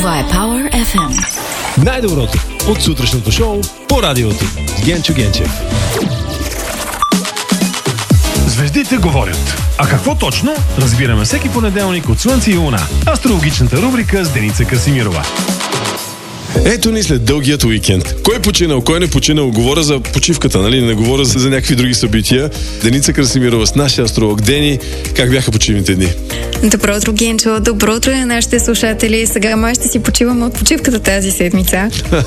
Това е Power FM. Най-доброто от сутрешното шоу по радиото с Генчо Генчев. Звездите говорят. А какво точно? Разбираме всеки понеделник от Слънце и Луна. Астрологичната рубрика с Деница Красимирова. Ето ни след дългият уикенд. Кой е починал, кой не починал? Говоря за почивката, нали? Не говоря за някакви други събития. Деница Красимирова с нашия астролог Дени. Как бяха почивните дни? Добро утро, Генчо. Добро утро на нашите слушатели. Сега май ще си почивам от почивката тази седмица.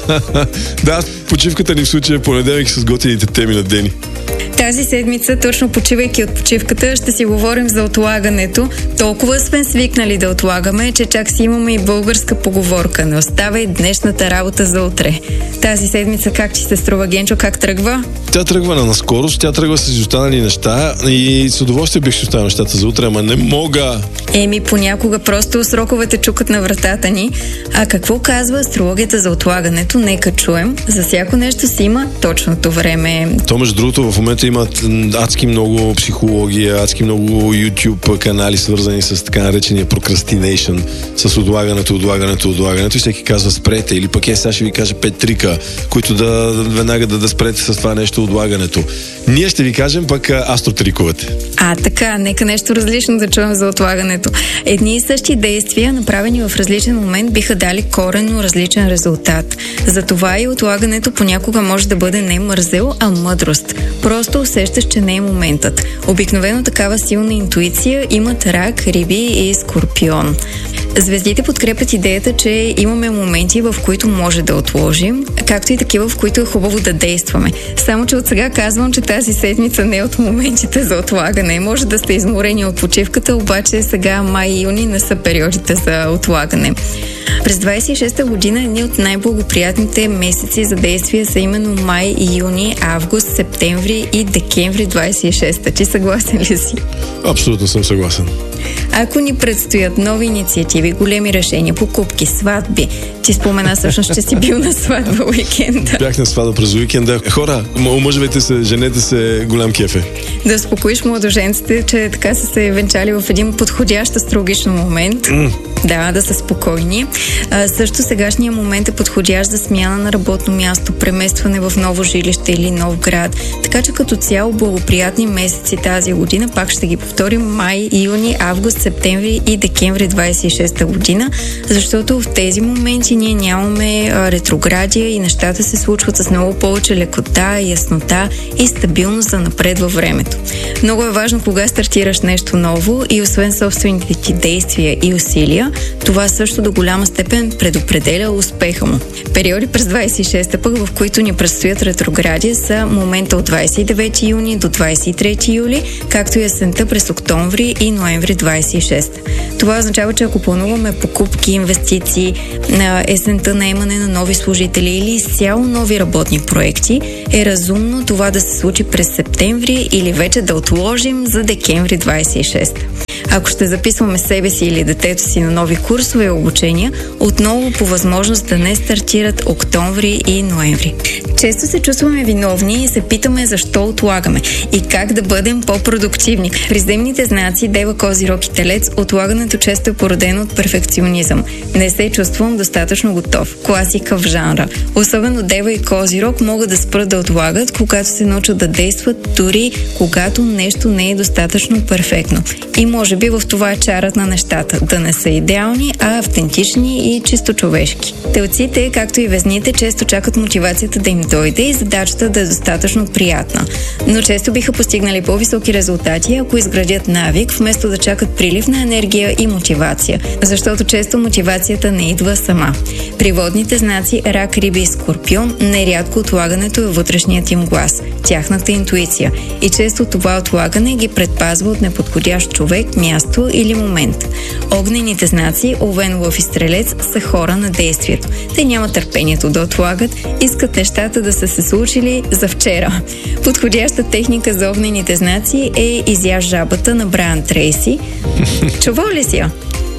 Да, почивката ни в случая е понеделник с готините теми на Дени. Тази седмица, точно почивайки от почивката, ще си говорим за отлагането. Толкова сме свикнали да отлагаме, че чак си имаме и българска поговорка. Не оставяй днешната работа за утре. Тази седмица как ти се струва, Генчо? Как тръгва? Тя тръгва на скорост, тя тръгва с останали неща и с удоволствие бих си оставил нещата за утре, ама не мога. Понякога просто сроковете чукат на вратата ни. А какво казва астрологията за отлагането? Нека чуем. За всяко нещо си има точното време. То, между другото, в момента имат адски много психология, адски много YouTube канали, свързани с така наречения procrastination, с отлагането и всеки казва спрете, или пък сега ще ви кажа 5 трика, които веднага да спрете с това нещо отлагането. Ние ще ви кажем пък астротриковете. Така, нека нещо различно да чуем за отлагането. Едни и същи действия, направени в различен момент, биха дали коренно различен резултат. Затова и отлагането понякога може да бъде не мързел, а мъдрост. Просто усещаш, че не е моментът. Обикновено такава силна интуиция имат рак, риби и скорпион. Звездите подкрепят идеята, че имаме моменти, в които може да отложим, както и такива, в които е хубаво да действаме. Само, че от сега казвам, че тази седмица не е от моментите за отлагане. Може да сте изморени от почивката, обаче сега май и юни не са периодите за отлагане. През 26-та година едни от най-благоприятните месеци за действие са именно май, юни, август, септември и декември 26-та. Ти съгласен ли си? Абсолютно съм съгласен. Ако ни предстоят нови инициативи, големи решения, покупки, сватби, ти спомена всъщност, че си бил на сватба уикенда. Бях на сватба през уикенда. Хора, омъжвайте се, женете се, голям кеф е. Да успокоиш младоженците, че така са се венчали в един подходящ астрологичен момент. Да са спокойни. Също сегашния момент е подходящ за смяна на работно място, преместване в ново жилище или нов град. Така че като цяло благоприятни месеци тази година, пак ще ги повторим, май, юни, август, септември и декември 26-та година, защото в тези моменти ние нямаме ретроградия и нещата се случват с много повече лекота, яснота и стабилност за напред във времето. Много е важно кога стартираш нещо ново и освен собствените ти действия и усилия, това също до голяма степен предопределя успеха му. Периоди през 26-та пък, в които ни предстоят ретроградия, са момента от 29 юни до 23 юли, както и есента през октомври и ноември 26. Това означава, че ако плануваме покупки, инвестиции, на есента наемане на нови служители или изцяло нови работни проекти, е разумно това да се случи през септември или вече да отложим за декември 26. Ако ще записваме себе си или детето си на нови курсове и обучения, отново по възможност да не стартират октомври и ноември. Често се чувстваме виновни и се питаме защо отлагаме и как да бъдем по-продуктивни. При земните знаци Дева, Козирог и Телец отлагането често е породено от перфекционизъм. Не се чувствам достатъчно готов. Класика в жанра. Особено Дева и Козирог могат да спрат да отлагат, когато се научат да действат, дори когато нещо не е достатъчно перфектно. И може би в това е чарът на нещата. Да не са идеални, а автентични и чисто човешки. Телците, както и везните, често чакат мотивацията да им дойде и задачата да е достатъчно приятна. Но често биха постигнали по-високи резултати, ако изградят навик, вместо да чакат прилив на енергия и мотивация. Защото често мотивацията не идва сама. При водните знаци Рак, Риби и Скорпион нерядко отлагането е вътрешният им глас, тяхната интуиция. И често това отлагане ги предпазва от неподходящ човек, място или момент. Огнените знаци, Овен, Лъв и Стрелец, са хора на действието. Те нямат търпението да отлагат, искат нещата да са се случили за вчера. Подходяща техника за огнените знаци е изяж жабата на Брайан Трейси. Чувал ли си я?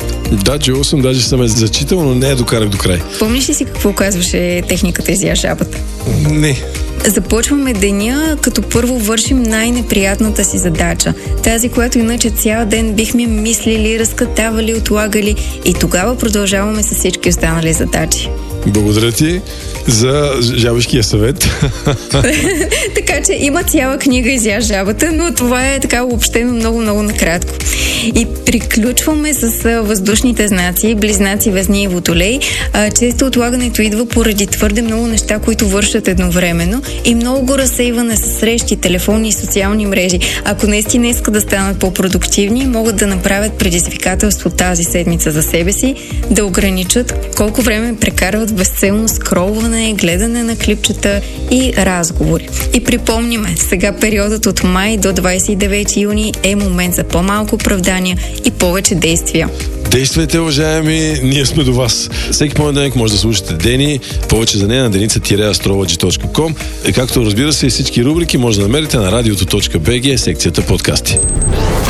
Да, чувал съм, даже съм я зачитал, но не я докарах до край. Помниш ли си какво казваше техниката изяж жабата? Не. Започваме деня, като първо вършим най-неприятната си задача. Тази, която иначе цял ден бихме мислили, разкатавали, отлагали, и тогава продължаваме с всички останали задачи. Благодаря ти за жабешкия съвет. Така че има цяла книга "Изяж жабата", но това е така обобщено много накратко. И приключваме с въздушните знаци, близнаци, везни и водолей. Често отлагането идва поради твърде много неща, които вършат едновременно, и много разсейване с срещи, телефони и социални мрежи. Ако наистина искат да станат по-продуктивни, могат да направят предизвикателство тази седмица за себе си, да ограничат колко време прекарват безцелно скролване, гледане на клипчета и разговори. И припомниме, сега периодът от май до 29 юни е момент за по-малко оправдания и повече действия. Действайте, уважаеми, ние сме до вас. Всеки понеделник може да слушате Дени, повече за нея на deniца-astrology.com. Както разбира се, и всички рубрики може да намерите на радиото.bg, секцията подкасти.